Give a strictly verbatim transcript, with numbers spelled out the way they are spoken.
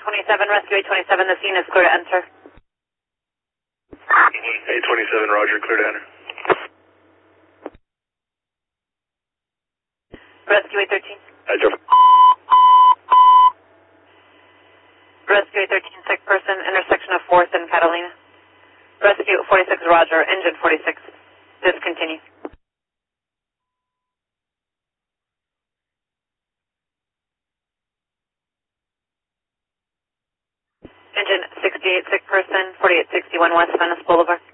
twenty-seven, Rescue eight twenty-seven, the scene is clear to enter. eight twenty-seven, roger, clear to enter. Rescue eight thirteen. I drove. Rescue eight thirteen, sick person, intersection of fourth and Catalina. Rescue forty-six, roger, engine forty-six, discontinue. Engine sixty-eight, sick person, forty-eight sixty-one West Venice Boulevard.